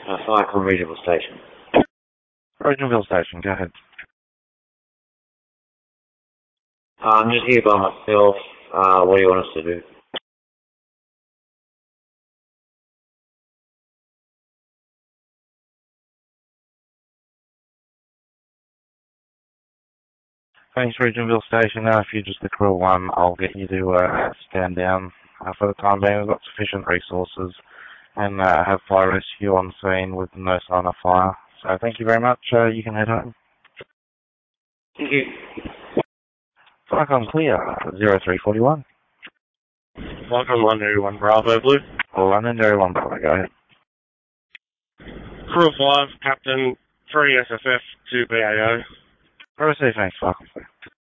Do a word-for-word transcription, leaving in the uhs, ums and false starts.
Uh, Cyclone Regional Station. Regionalville Station, go ahead. Uh, I'm just here by myself. Uh, what do you want us to do? Thanks, Regionalville Station. Now, if you're just the crew one, I'll get you to uh, stand down. Uh, for the time being, we've got sufficient resources and uh, have fire rescue on scene with no sign of fire. So thank you very much. Uh, you can head home. Thank you. Cyclone clear, zero three four one. Cyclone one two one Bravo Blue. London, zero one Bravo, go ahead. Crew five, Captain three S S F, two B A O. Receive, thanks, Cyclone.